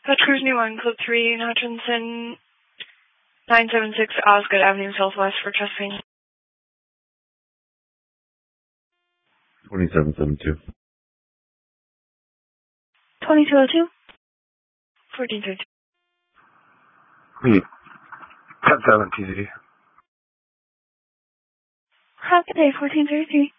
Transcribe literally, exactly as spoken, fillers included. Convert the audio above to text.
Dutch Cruise New One, Club three in Hutchinson, nine seven six Osgood Avenue Southwest for Chesapeake. twenty-seven seventy-two. twenty-two oh two. fourteen thirty. Hmm. ten seven T Z D. Rocket Day, fourteen thirty-three.